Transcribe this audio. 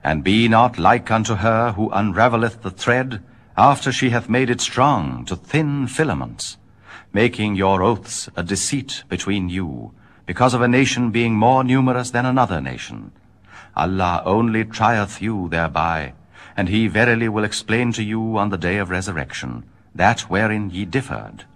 And be not like unto her who unravelleth the thread, after she hath made it strong to thin filaments, making your oaths a deceit between you, because of a nation being more numerous than another nation. Allah only trieth you thereby, and he verily will explain to you on the day of resurrection that wherein ye differed.